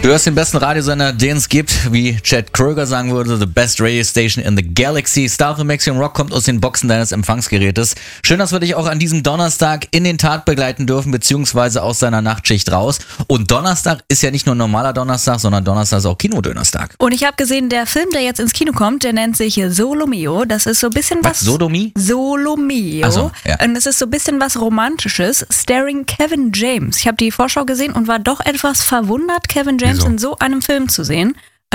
Du hörst den besten Radiosender, den es gibt, wie Chad Kroeger sagen würde, the best radio station in the galaxy. Star of the Maximum Rock kommt aus den Boxen deines Empfangsgerätes. Schön, dass wir dich auch an diesem Donnerstag in den Tag begleiten dürfen, beziehungsweise aus deiner Nachtschicht raus. Und Donnerstag ist ja nicht nur ein normaler Donnerstag, sondern Donnerstag ist auch Kinodönerstag. Und ich habe gesehen, der Film, der jetzt ins Kino kommt, der nennt sich Solomeo. Das ist so ein bisschen was... Sodomie? Solomeo. Ach so, ja. Und es ist so ein bisschen was Romantisches, starring Kevin James. Ich habe die Vorschau gesehen und war doch etwas verwundert, Kevin James in so einem Film zu sehen.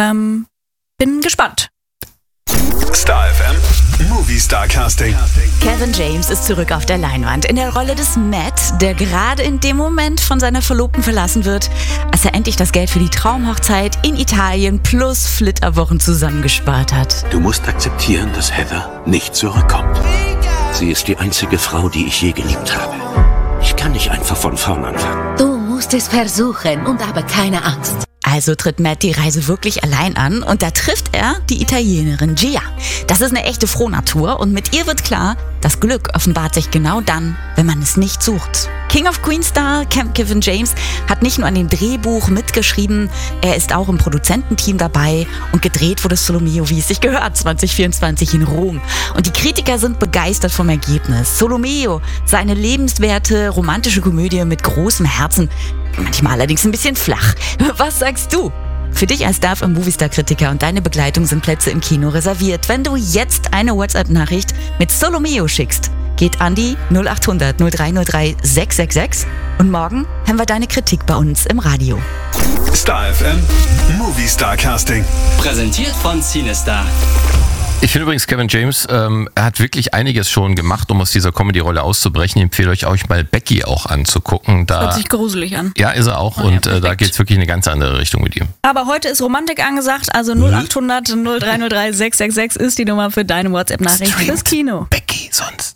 Bin gespannt. Star FM Movie Star Casting. Kevin James ist zurück auf der Leinwand in der Rolle des Matt, der gerade in dem Moment von seiner Verlobten verlassen wird, als er endlich das Geld für die Traumhochzeit in Italien plus Flitterwochen zusammengespart hat. Du musst akzeptieren, dass Heather nicht zurückkommt. Sie ist die einzige Frau, die ich je geliebt habe. Ich kann nicht einfach von vorn anfangen. Du musst es versuchen und aber keine Angst. Also tritt Matt die Reise wirklich allein an und da trifft er die Italienerin Gia. Das ist eine echte Frohnatur und mit ihr wird klar, das Glück offenbart sich genau dann, wenn man es nicht sucht. King of Queens Star Kevin James hat nicht nur an dem Drehbuch mitgeschrieben, er ist auch im Produzententeam dabei und gedreht wurde Solomeo, wie es sich gehört, 2024 in Rom. Und die Kritiker sind begeistert vom Ergebnis. Solomeo sei eine lebenswerte, romantische Komödie mit großem Herzen, manchmal allerdings ein bisschen flach. Was sagst du? Für dich als Star FM Movistar-Kritiker und deine Begleitung sind Plätze im Kino reserviert. Wenn du jetzt eine WhatsApp-Nachricht mit Solomeo schickst, geht an die 0800 0303 666 und morgen haben wir deine Kritik bei uns im Radio. Star FM Movie Star Casting. Präsentiert von Cinestar. Ich finde übrigens, Kevin James, er hat wirklich einiges schon gemacht, um aus dieser Comedy-Rolle auszubrechen. Ich empfehle euch mal Becky auch anzugucken. Da, hört sich gruselig an. Ja, ist er auch. Oh, und ja, da geht es wirklich in eine ganz andere Richtung mit ihm. Aber heute ist Romantik angesagt, also 0800 0303 666 ist die Nummer für deine WhatsApp-Nachricht fürs Kino. Becky sonst.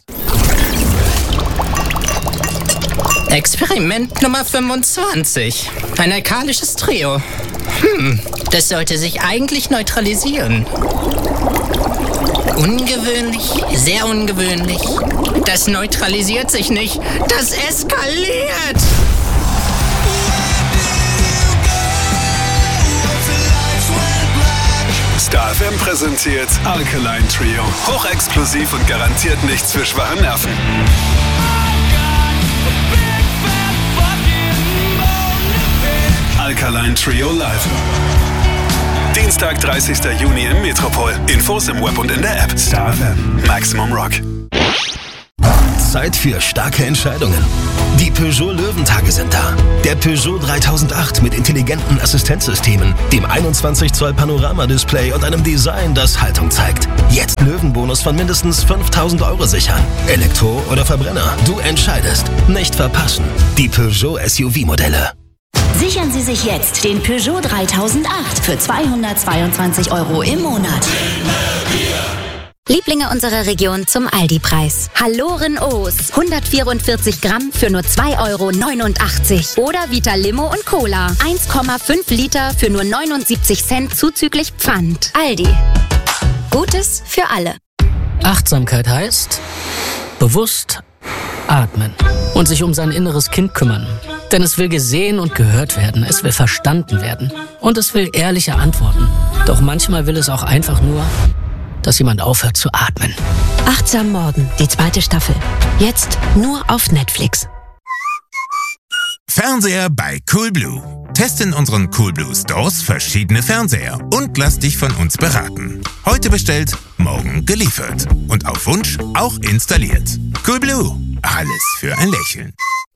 Experiment Nummer 25. Ein alkalisches Trio. Das sollte sich eigentlich neutralisieren. Ungewöhnlich, sehr ungewöhnlich. Das neutralisiert sich nicht, das eskaliert. Star FM präsentiert Alkaline Trio. Hochexplosiv und garantiert nichts für schwache Nerven. Alkaline Trio live. Dienstag, 30. Juni im Metropol. Infos im Web und in der App. Star FM Maximum Rock. Zeit für starke Entscheidungen. Die Peugeot Löwentage sind da. Der Peugeot 3008 mit intelligenten Assistenzsystemen, dem 21 Zoll Panoramadisplay und einem Design, das Haltung zeigt. Jetzt Löwenbonus von mindestens 5.000 € sichern. Elektro oder Verbrenner, du entscheidest. Nicht verpassen. Die Peugeot SUV-Modelle. Sichern Sie sich jetzt den Peugeot 3008 für 222 € im Monat. Lieblinge unserer Region zum Aldi-Preis. Halloren O's. 144 Gramm für nur 2,89 €. Oder Vita Limo und Cola. 1,5 Liter für nur 79 Cent zuzüglich Pfand. Aldi. Gutes für alle. Achtsamkeit heißt bewusst atmen und sich um sein inneres Kind kümmern. Denn es will gesehen und gehört werden, es will verstanden werden und es will ehrliche Antworten. Doch manchmal will es auch einfach nur, dass jemand aufhört zu atmen. Achtsam Morden, die 2. Staffel. Jetzt nur auf Netflix. Fernseher bei Coolblue. Teste in unseren Coolblue Stores verschiedene Fernseher und lass dich von uns beraten. Heute bestellt, morgen geliefert. Und auf Wunsch auch installiert. Coolblue. Alles für ein Lächeln.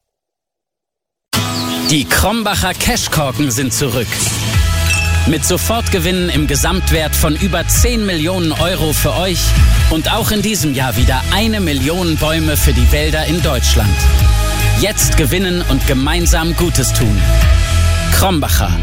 Die Krombacher Cashkorken sind zurück. Mit Sofortgewinnen im Gesamtwert von über 10 Millionen € für euch und auch in diesem Jahr wieder 1 Million Bäume für die Wälder in Deutschland. Jetzt gewinnen und gemeinsam Gutes tun. Krombacher.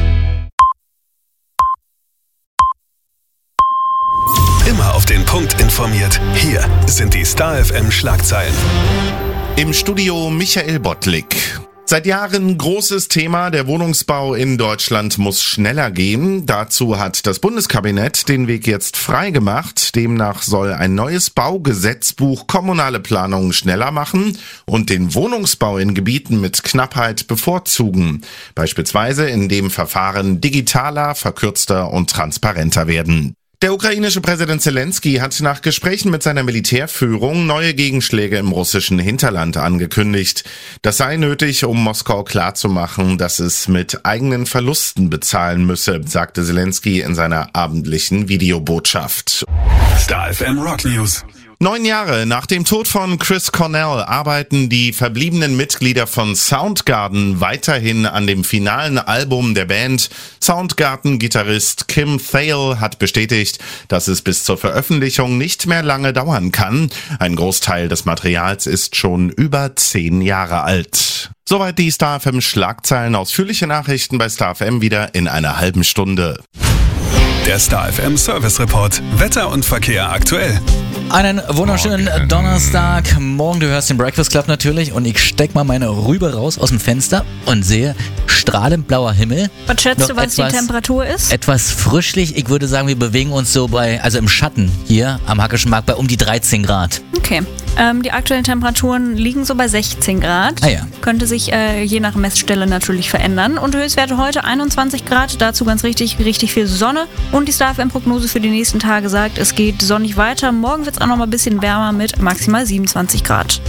Immer auf den Punkt informiert. Hier sind die Star FM Schlagzeilen. Im Studio Michael Bottlik. Seit Jahren großes Thema, der Wohnungsbau in Deutschland muss schneller gehen. Dazu hat das Bundeskabinett den Weg jetzt frei gemacht. Demnach soll ein neues Baugesetzbuch kommunale Planungen schneller machen und den Wohnungsbau in Gebieten mit Knappheit bevorzugen. Beispielsweise indem Verfahren digitaler, verkürzter und transparenter werden. Der ukrainische Präsident Zelensky hat nach Gesprächen mit seiner Militärführung neue Gegenschläge im russischen Hinterland angekündigt. Das sei nötig, um Moskau klarzumachen, dass es mit eigenen Verlusten bezahlen müsse, sagte Zelensky in seiner abendlichen Videobotschaft. Star FM Rock News. 9 Jahre nach dem Tod von Chris Cornell arbeiten die verbliebenen Mitglieder von Soundgarden weiterhin an dem finalen Album der Band. Soundgarden-Gitarrist Kim Thale hat bestätigt, dass es bis zur Veröffentlichung nicht mehr lange dauern kann. Ein Großteil des Materials ist schon über 10 Jahre alt. Soweit die Star FM Schlagzeilen. Ausführliche Nachrichten bei Star FM wieder in einer halben Stunde. Der Star FM Service Report. Wetter und Verkehr aktuell. Einen wunderschönen Donnerstag. Morgen, du hörst den Breakfast Club natürlich und ich steck mal meine Rübe raus aus dem Fenster und sehe strahlend blauer Himmel. Was schätzt du, was die Temperatur ist? Etwas frischlich. Ich würde sagen, wir bewegen uns so im Schatten hier am Hackischen Markt bei um die 13 Grad. Okay. Die aktuellen Temperaturen liegen so bei 16 Grad. Ah ja. Könnte sich je nach Messstelle natürlich verändern. Und Höchstwerte heute 21 Grad. Dazu ganz richtig viel Sonne. Und die Star FM-Prognose für die nächsten Tage sagt, es geht sonnig weiter. Morgen wird es auch noch mal ein bisschen wärmer mit maximal 27 Grad.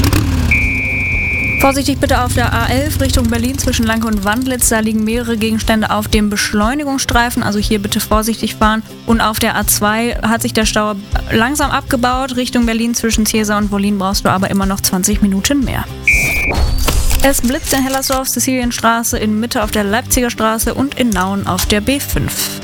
Vorsichtig bitte auf der A11 Richtung Berlin zwischen Lanke und Wandlitz. Da liegen mehrere Gegenstände auf dem Beschleunigungsstreifen. Also hier bitte vorsichtig fahren. Und auf der A2 hat sich der Stau langsam abgebaut. Richtung Berlin zwischen Ziesa und Wollin brauchst du aber immer noch 20 Minuten mehr. Es blitzt in Hellersdorf, Sizilienstraße, in Mitte auf der Leipziger Straße und in Nauen auf der B5.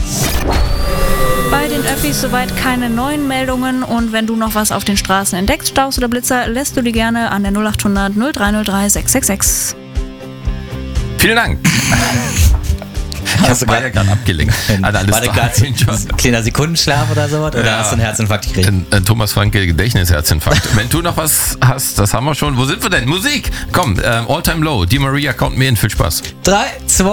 Bei den Öffis soweit keine neuen Meldungen und wenn du noch was auf den Straßen entdeckst, Staus oder Blitzer, lässt du die gerne an der 0800 0303 666. Vielen Dank. Hast du gerade abgelenkt. War das gerade ein kleiner Sekundenschlaf oder sowas? Oder hast du einen Herzinfarkt gekriegt? Ein Thomas Franke Gedächtnisherzinfarkt. Wenn du noch was hast, das haben wir schon. Wo sind wir denn? Musik! Komm, All Time Low. Die Maria, count me in. Viel Spaß. 3, 2